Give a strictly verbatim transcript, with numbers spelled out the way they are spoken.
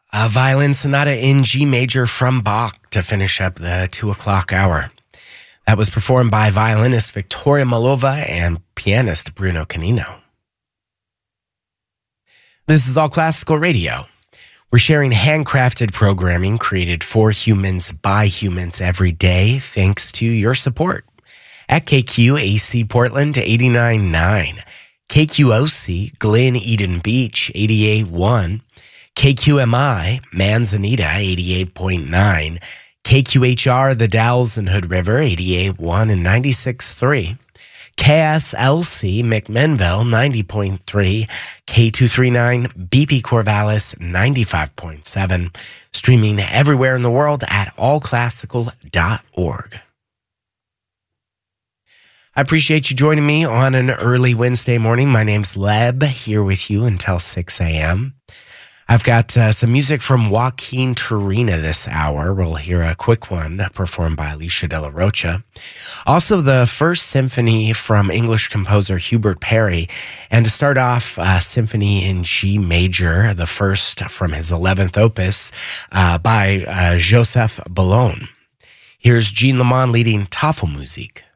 A violin sonata in G major from Bach to finish up the two o'clock hour. That was performed by violinist Victoria Malova and pianist Bruno Canino. This is All Classical Radio. We're sharing handcrafted programming created for humans by humans every day, thanks to your support. At K Q A C Portland eighty-nine point nine, K Q O C Glen Eden Beach eighty-eight point one, K Q M I Manzanita eighty-eight point nine, K Q H R The Dalles and Hood River eighty-eight point one and ninety-six point three, K S L C McMinnville ninety point three, K two thirty-nine B P Corvallis ninety-five point seven, streaming everywhere in the world at all classical dot org. I appreciate you joining me on an early Wednesday morning. My name's Leb, here with you until six a.m. I've got uh, some music from Joaquin Turina this hour. We'll hear a quick one performed by Alicia de la Rocha. Also, the first symphony from English composer Hubert Parry. And to start off, uh, Symphony in G major, the first from his eleventh opus uh, by uh, Joseph Boulogne. Here's Jean Lemon leading Tafelmusik.